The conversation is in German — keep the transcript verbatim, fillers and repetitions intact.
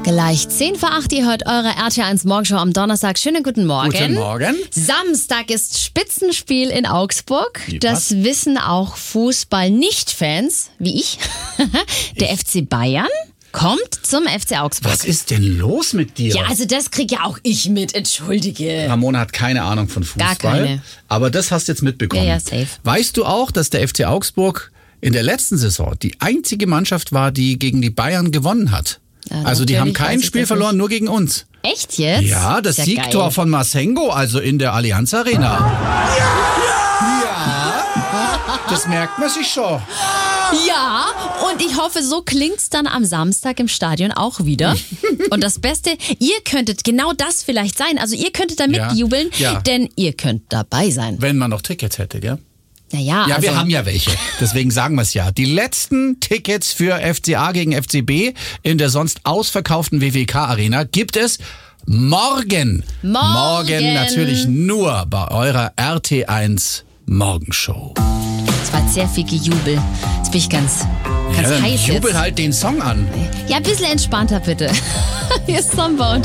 Gleich zehn vor acht, ihr hört eure R T eins Morgenshow am Donnerstag. Schönen guten Morgen. Guten Morgen. Samstag ist Spitzenspiel in Augsburg. Wie, das was? wissen auch Fußball-Nicht-Fans, wie ich. Der F C Bayern kommt zum F C Augsburg. Was ist denn los mit dir? Ja, also das krieg ja auch ich mit, entschuldige. Ramona hat keine Ahnung von Fußball. Gar keine. Aber das hast du jetzt mitbekommen. Ja, ja, safe. Weißt du auch, dass der F C Augsburg in der letzten Saison die einzige Mannschaft war, die gegen die Bayern gewonnen hat? Ja, also die haben natürlich kein weiß ich Spiel das verloren, nur gegen uns. Echt jetzt? Ja, das Ist ja Siegtor geil. von Masengo, also in der Allianz Arena. Ja, das merkt man sich schon. Ja, und ich hoffe, so klingt's dann am Samstag im Stadion auch wieder. Und das Beste, ihr könntet genau das vielleicht sein. Also ihr könntet da Ja, mitjubeln, ja. denn ihr könnt dabei sein. Wenn man noch Tickets hätte, gell? Naja, Ja, also, wir haben ja welche. Deswegen sagen wir es ja. Die letzten Tickets für F C A gegen F C B in der sonst ausverkauften W W K-Arena gibt es morgen. Morgen. Morgen natürlich nur bei eurer R T eins Morgenshow. es war jetzt sehr viel Gejubel. Jetzt bin ich ganz, ganz Ja, dann heiß jubel jetzt. halt den Song an. Ja, ein bisschen entspannter bitte. Hier ist Sommer und